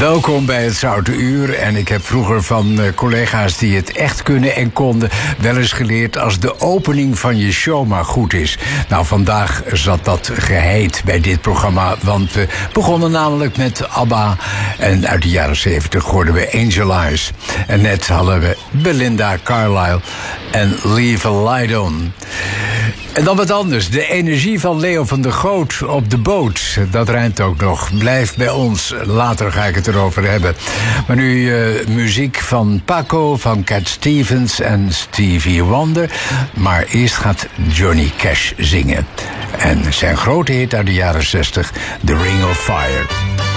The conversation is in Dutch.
Welkom bij het Zoute Uur. En ik heb vroeger van collega's die het echt kunnen en konden wel eens geleerd als de opening van je show maar goed is. Nou, vandaag zat dat geheid bij dit programma, want we begonnen namelijk met ABBA. En uit de jaren 70 hoorden we Angel Eyes. En net hadden we Belinda Carlisle en Leave a Light On. En dan wat anders. De energie van Leo van der Goot op de boot. Dat rijmt ook nog. Blijf bij ons. Later ga ik het erover hebben. Maar nu muziek van Paco, van Cat Stevens en Stevie Wonder. Maar eerst gaat Johnny Cash zingen. En zijn grote hit uit de jaren 60, The Ring of Fire.